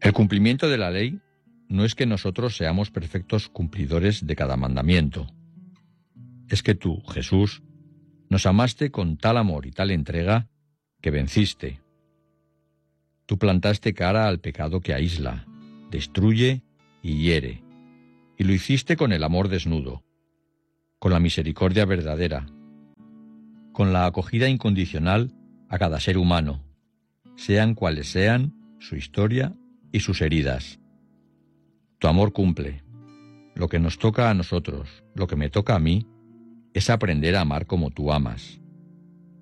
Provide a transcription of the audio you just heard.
El cumplimiento de la ley no es que nosotros seamos perfectos cumplidores de cada mandamiento. Es que tú, Jesús, nos amaste con tal amor y tal entrega que venciste. Tú plantaste cara al pecado que aísla, destruye y hiere, y lo hiciste con el amor desnudo, con la misericordia verdadera, con la acogida incondicional a cada ser humano, sean cuales sean su historia y sus heridas. Tu amor cumple. Lo que nos toca a nosotros, lo que me toca a mí, es aprender a amar como tú amas.